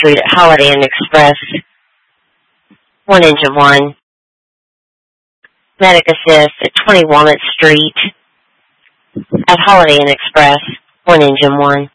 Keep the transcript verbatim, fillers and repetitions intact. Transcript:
Street at Holiday Inn Express, one Engine one. Medic Assist at twenty Walnut Street at Holiday Inn Express, one Engine one.